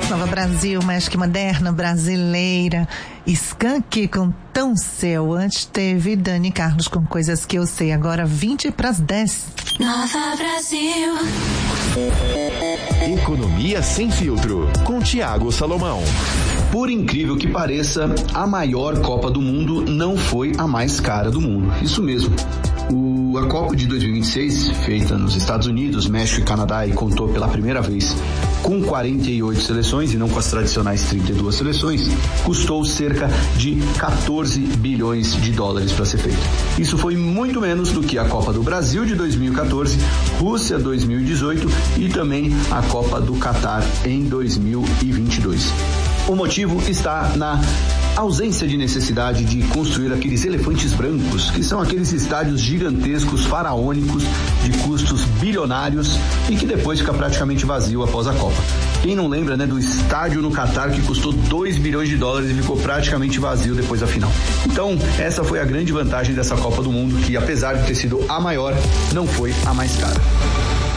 Nova Brasil, mais que moderna, brasileira. Skank com Tão Seu. Antes teve Dani Carlos com Coisas Que Eu Sei. Agora 20:10. Nova Brasil. Economia Sem Filtro, com Thiago Salomão. Por incrível que pareça, a maior Copa do Mundo não foi a mais cara do mundo. Isso mesmo. A Copa de 2026, feita nos Estados Unidos, México e Canadá, e contou pela primeira vez com 48 seleções e não com as tradicionais 32 seleções, custou cerca de 14 bilhões de dólares para ser feita. Isso foi muito menos do que a Copa do Brasil de 2014, Rússia 2018 e também a Copa do Catar em 2022. O motivo está na ausência de necessidade de construir aqueles elefantes brancos, que são aqueles estádios gigantescos, faraônicos, de custos bilionários e que depois fica praticamente vazio após a Copa. Quem não lembra, né, do estádio no Catar que custou 2 bilhões de dólares e ficou praticamente vazio depois da final. Então, essa foi a grande vantagem dessa Copa do Mundo, que apesar de ter sido a maior, não foi a mais cara.